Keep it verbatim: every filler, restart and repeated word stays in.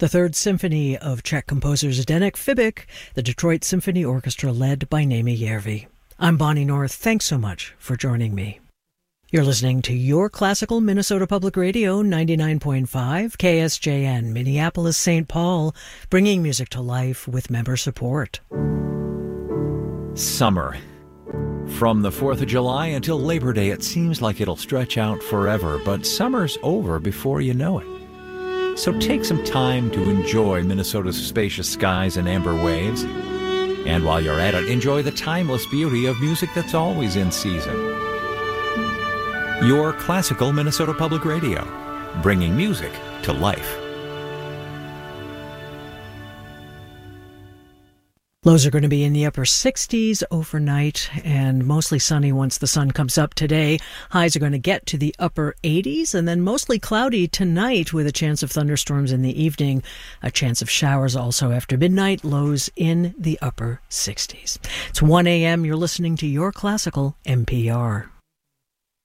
The Third Symphony of Czech composer Zdeněk Fibik, the Detroit Symphony Orchestra led by Naomi Järvi. I'm Bonnie North. Thanks so much for joining me. You're listening to Your Classical Minnesota Public Radio, ninety-nine point five, K S J N, Minneapolis, Saint Paul, bringing music to life with member support. Summer. From the fourth of July until Labor Day, it seems like it'll stretch out forever, but summer's over before you know it. So take some time to enjoy Minnesota's spacious skies and amber waves. And while you're at it, enjoy the timeless beauty of music that's always in season. Your Classical Minnesota Public Radio, bringing music to life. Lows are going to be in the upper sixties overnight and mostly sunny once the sun comes up today. Highs are going to get to the upper eighties and then mostly cloudy tonight with a chance of thunderstorms in the evening. A chance of showers also after midnight. Lows in the upper sixties. It's one a.m. You're listening to Your Classical N P R.